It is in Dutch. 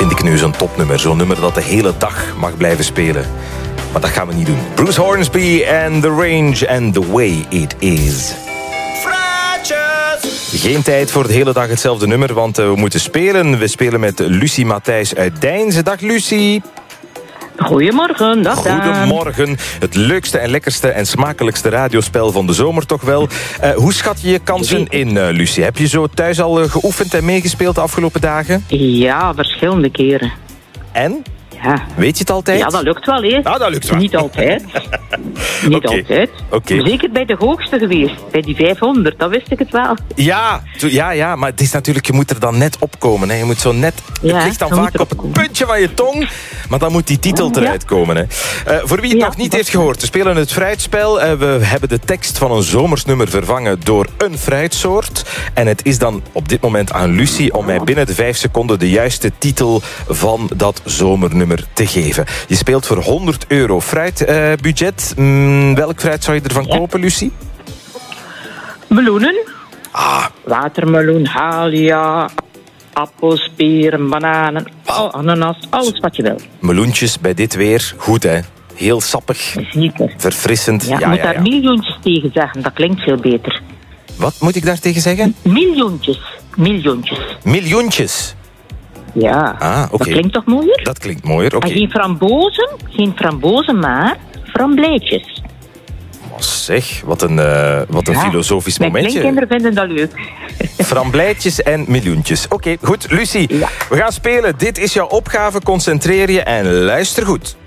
vind ik nu zo'n topnummer. Zo'n nummer dat de hele dag mag blijven spelen. Maar dat gaan we niet doen. Bruce Hornsby en The Range and The Way It Is. Geen tijd voor de hele dag hetzelfde nummer, want we moeten spelen. We spelen met Lucie Matthijs uit Deinze. Dag Lucie. Goedemorgen, dag Daan. Goedemorgen. Het leukste en lekkerste en smakelijkste radiospel van de zomer toch wel. Hoe schat je je kansen in, Lucie? Heb je zo thuis al geoefend en meegespeeld de afgelopen dagen? Ja, verschillende keren. En? Ja. Weet je het altijd? Ja, dat lukt wel, hè. Ah, dat lukt wel. Niet altijd. Niet altijd. Okay. Zeker bij de hoogste geweest. Bij die 500, dat wist ik het wel. Ja, maar het is natuurlijk, je moet er dan net opkomen. Hè. Je moet zo net, het ligt dan vaak op het puntje van je tong, maar dan moet die titel eruit komen. Hè. Voor wie het nog niet heeft gehoord, we spelen het fruitspel. We hebben de tekst van een zomersnummer vervangen door een fruitsoort. En het is dan op dit moment aan Lucie om mij binnen de 5 seconden de juiste titel van dat zomernummer te geven. Je speelt voor €100 fruitbudget. Welk fruit zou je ervan kopen, Lucie? Meloenen. Ah. Watermeloen, halia, appels, peren, bananen, ananas, alles wat je wil. Meloentjes bij dit weer, goed hè? Heel sappig, Zeker. Verfrissend. Ja, je moet daar miljoentjes tegen zeggen, dat klinkt veel beter. Wat moet ik daar tegen zeggen? Miljoentjes. Miljoentjes? Ja, oké. Dat klinkt toch mooier? Dat klinkt mooier, oké. En geen frambozen, maar framblijtjes. Oh, zeg, wat een filosofisch momentje. Mijn kleinkinderen vinden dat leuk. Framblijtjes en miljoentjes. Oké, goed, Lucie, we gaan spelen. Dit is jouw opgave, concentreer je en luister goed.